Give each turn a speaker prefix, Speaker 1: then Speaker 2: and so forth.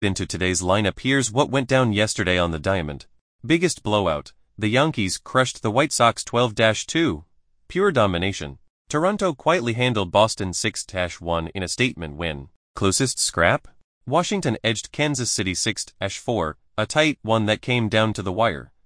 Speaker 1: Into today's lineup, here's what went down yesterday on the Diamond. Biggest blowout. The Yankees crushed the White Sox 12-2. Pure domination. Toronto quietly handled Boston 6-1 in a statement win. Closest scrap? Washington edged Kansas City 6-4, a tight one that came down to the wire.